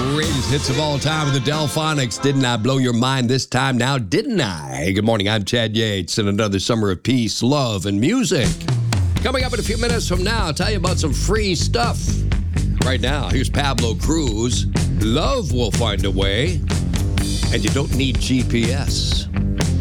greatest hits of all time with the Delphonics. Didn't I blow your mind this time now, didn't I? Good morning, I'm Chad Yates, and another summer of peace, love, and music. Coming up in a few minutes from now, I'll tell you about some free stuff. Right now, here's Pablo Cruz. Love will find a way, and you don't need GPS.